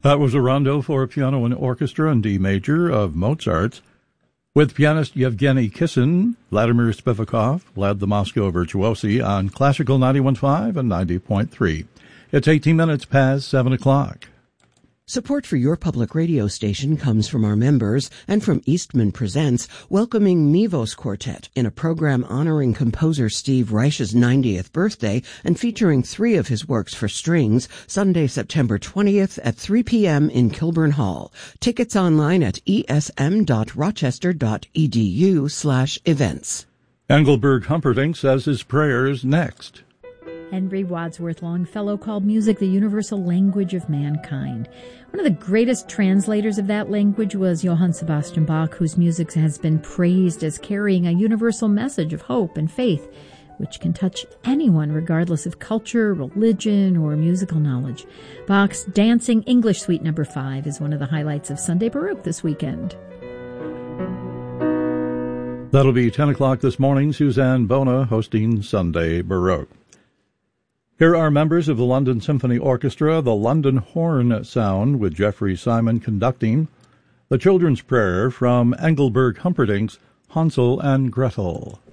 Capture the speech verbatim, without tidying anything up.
That was a rondo for piano and orchestra in D major of Mozart's, with pianist Yevgeny Kissin. Vladimir Spivakov led the Moscow Virtuosi on Classical ninety-one point five and ninety point three. It's eighteen minutes past seven o'clock. Support for your public radio station comes from our members and from Eastman Presents, welcoming Mivos Quartet in a program honoring composer Steve Reich's ninetieth birthday and featuring three of his works for strings, Sunday, September twentieth at three p.m. in Kilburn Hall. Tickets online at esm.rochester.edu slash events. Engelbert Humperdinck says his prayers next. Henry Wadsworth Longfellow called music the universal language of mankind. One of the greatest translators of that language was Johann Sebastian Bach, whose music has been praised as carrying a universal message of hope and faith, which can touch anyone regardless of culture, religion, or musical knowledge. Bach's Dancing English Suite Number five is one of the highlights of Sunday Baroque this weekend. That'll be ten o'clock this morning. Suzanne Bona hosting Sunday Baroque. Here are members of the London Symphony Orchestra, the London Horn Sound with Jeffrey Simon conducting, the Children's Prayer from Engelbert Humperdinck's Hansel and Gretel.